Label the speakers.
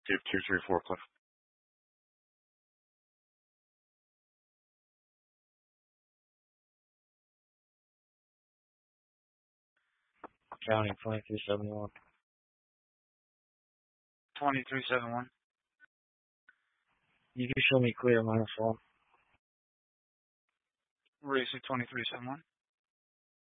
Speaker 1: Cape 234 Cliff.
Speaker 2: County 2371.
Speaker 3: 2371.
Speaker 2: You can show me clear -1.
Speaker 3: Racer 2371.